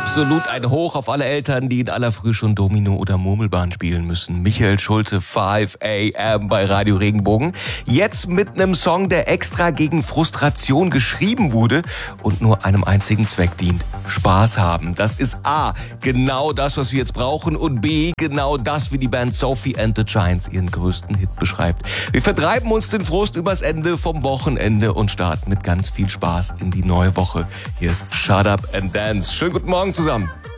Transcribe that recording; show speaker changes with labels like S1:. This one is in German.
S1: Absolut ein Hoch auf alle Eltern, die in aller Früh schon Domino oder Murmelbahn spielen müssen. Michael Schulte, 5 a.m. bei Radio Regenbogen. Jetzt mit einem Song, der extra gegen Frustration geschrieben wurde und nur einem einzigen Zweck dient. Spaß haben. Das ist A, genau das, was wir jetzt brauchen, und B, genau das, wie die Band Sophie and the Giants ihren größten Hit beschreibt. Wir vertreiben uns den Frust übers Ende vom Wochenende und starten mit ganz viel Spaß in die neue Woche. Hier ist Shut Up and Dance. Schönen guten Morgen zusammen.